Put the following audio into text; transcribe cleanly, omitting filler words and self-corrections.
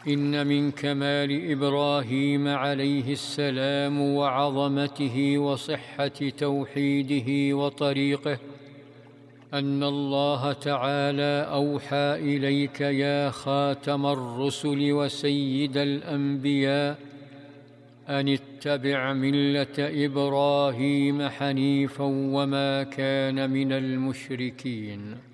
إن من كمال إبراهيم عليه السلام وعظمته وصحة توحيده وطريقه أن الله تعالى أوحى إليك يا خاتم الرسل وسيد الأنبياء أن اتبع ملة إبراهيم حنيفا وما كان من المشركين.